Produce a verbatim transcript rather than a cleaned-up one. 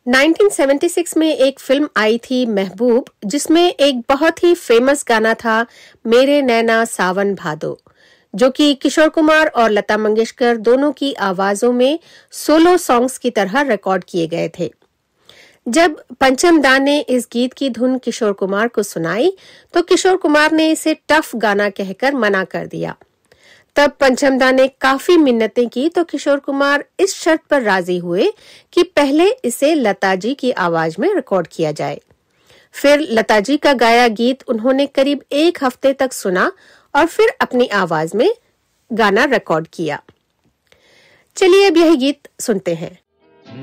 Nineteen seventy six में एक film आई थी महबूब, जिसमें एक बहुत ही फेमस गाना था मेरे नैना सावन भादो, जो कि किशोर कुमार और लता मंगेशकर दोनों की आवाजों में सोलो सॉन्ग्स की तरह रिकॉर्ड किए गए थे। जब पंचम दा ने इस गीत की धुन किशोर कुमार को सुनाई तो किशोर कुमार ने इसे टफ गाना कहकर मना कर दिया। तब पंचम दा ने काफी मिन्नतें की तो किशोर कुमार इस शर्त पर राजी हुए कि पहले इसे लता जी की आवाज में रिकॉर्ड किया जाए। फिर लता जी का गाया गीत उन्होंने करीब एक हफ्ते तक सुना और फिर अपनी आवाज में गाना रिकॉर्ड किया। चलिए अब यही गीत सुनते हैं।